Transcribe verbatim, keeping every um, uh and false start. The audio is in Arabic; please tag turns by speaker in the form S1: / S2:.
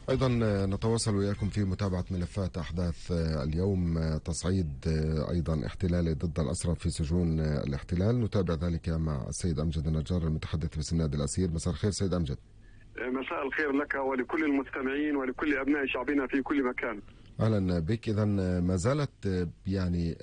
S1: أيضا نتواصل وياكم في متابعة ملفات أحداث اليوم، تصعيد أيضا احتلالي ضد الأسرى في سجون الاحتلال. نتابع ذلك مع السيد أمجد النجار المتحدث باسم نادي الأسير. مساء الخير سيد أمجد.
S2: مساء الخير لك ولكل المستمعين ولكل أبناء شعبنا في كل مكان.
S1: أهلا بك. إذا ما زالت يعني